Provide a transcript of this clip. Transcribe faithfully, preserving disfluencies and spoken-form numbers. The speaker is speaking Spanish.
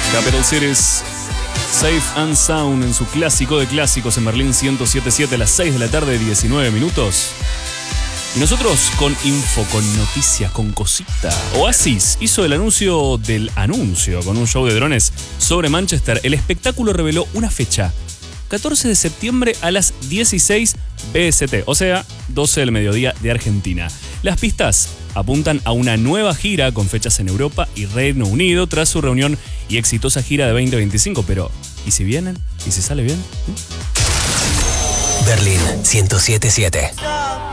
Capital Cities, Safe and Sound en su clásico de clásicos en Berlín ciento siete punto siete a las seis de la tarde, diecinueve minutos. Y nosotros con info, con noticias, con cosita. Oasis hizo el anuncio del anuncio con un show de drones sobre Manchester. El espectáculo reveló una fecha, catorce de septiembre a las dieciséis B S T, o sea, doce del mediodía de Argentina. Las pistas apuntan a una nueva gira con fechas en Europa y Reino Unido tras su reunión y exitosa gira de veinte veinticinco. Pero, ¿y si vienen? ¿Y si sale bien? Berlín ciento siete punto siete.